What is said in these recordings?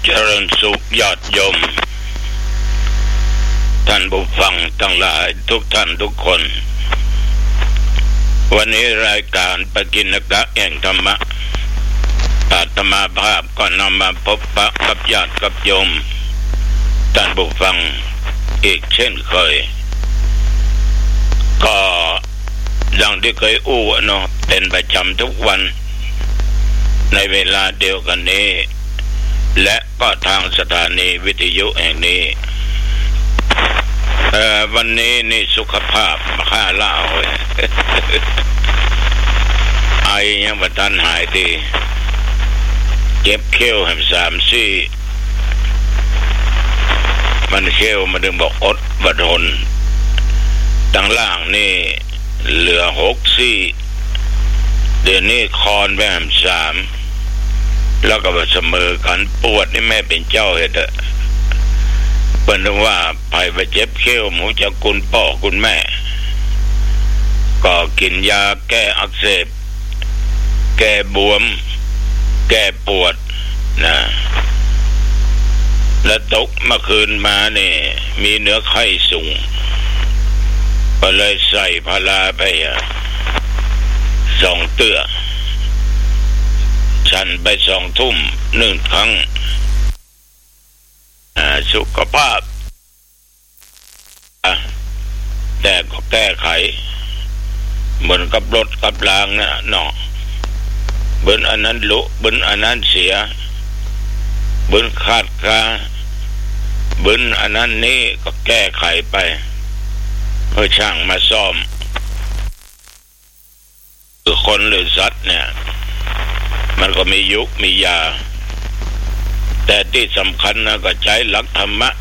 เจริญสุขยอดยมท่านผู้ฟังทั้งหลายทุกท่านทุกคนวันนี้รายการปกิณกะแห่งธรรมะอาตมาภาพก็นำมาพบปะกับญาติกับโยมท่านผู้ฟังอีกเช่นเคยก็อย่างที่เคยอู้เนาะเป็นประจำทุกวันในเวลาเดียวกันนี้และก็ทางสถานีวิทยุแห่งนี้วันนี้นี่สุขภาพค่าล่าเว้ย ไอยังบ่ทันหายดีเจ็บเขี้ยวแห่ง3 ซี่มันเขี้ยวมันดึงบอกอดบ่ทนตั้งล่างนี่เหลือ6 ซี่เดี๋ยวนี้คอนไปแห่ง3แล้วก็เสมอกันปวดนี่แม่เป็นเจ้าเฮ็ดเปิ้นว่าไปเจ็บเขี้ยวหมูจะกุนพ่อกุนแม่ก็กินยาแก้อักเสบแก้บวมแก้ปวดนะแล้วตกเมื่อคืนมานี่มีเนื้อไข้สูงก็เลยใส่พาราไป2 เตื้อฉันไป2 ทุ่ม1 ครั้งสุขภาพแต่ก็แก้ไขเหมือนกับรถกับรางนะเนาะเบิ้นอันนั้นลุเบิ้นอันนั้นเสียเบิ้นขาดคาเบิ้นอันนั้นนี่ก็แก้ไขไปเพื่อช่างมาซ่อมคือคนหรือสัตว์เนี่ยมันก็มียุคมียาแต่ที่สำคัญนะก็ใจหลักธรรมะ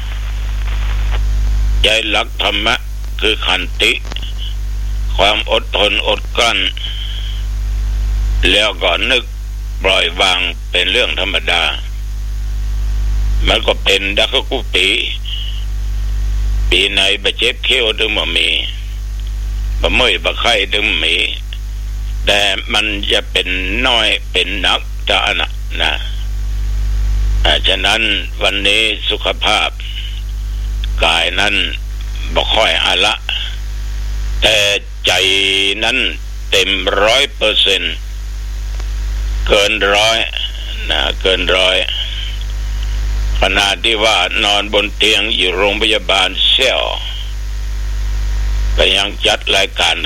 ใจหลักธรรมะคือขันติความอดทนอดกลั้นแล้วก็นึกปล่อยวางเป็นเรื่องธรรมดามันก็เป็นดักกุปีไหนบะเจ็บเขี้ยวถึงบ่มีบะเมื่อยบะไข้ถึงมีแต่มันจะเป็นน้อยเป็นหนักจะหนักนะฉะนั้นวันนี้สุขภาพกายนั้นบ่ค่อยอาละแต่ใจนั้นเต็ม100%เกิน100นะเกิน100ขณะที่ว่านอนบนเตียงอยู่โรงพยาบาลเซี่ยวก็ยังจัดรายการ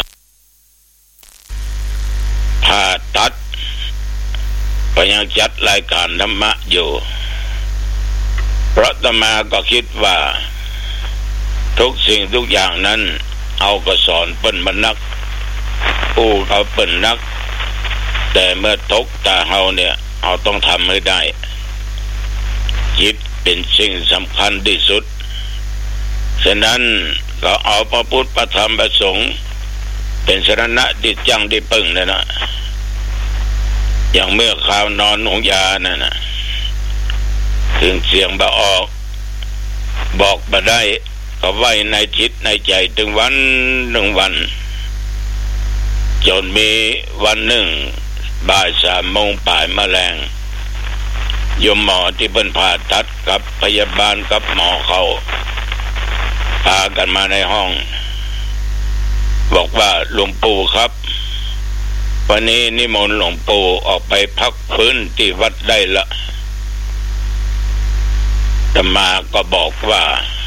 ผ่าตัดก็ยังจัดรายการธรรมะอยู่เพราะอาตมาก็คิดว่าทุกสิ่งทุกอย่างนั้นเอาก็สอนเปิ้นมันนักเขาเปิ้นนักแต่เมื่อตกตาเฮาเนี่ยเอาต้องทำให้ได้จิตเป็นสิ่งสำคัญที่สุดฉะนั้นก็เอาพระพุทธพระธรรมพระสงฆ์เป็นสรณะที่จังที่พึ่งนั่นนะอย่างเมื่อข่าวนอนของยานั่นนะถึงเสียงบ่ออกบอกบ่ได้ก็ไว้ในจิตในใจถึงวัน1 จนมีวันหนึ่งบ่าย3 โมงป่ายมะแรงยมหมอที่เป็นผ่าตัดกับพยาบาลกับหมอเขาพากันมาในห้องบอกว่าหลวงปู่ครับวันนี้นิมนต์หลวงปู่ออกไปพักฟื้นที่วัดได้ละอาตมาก็บอกว่า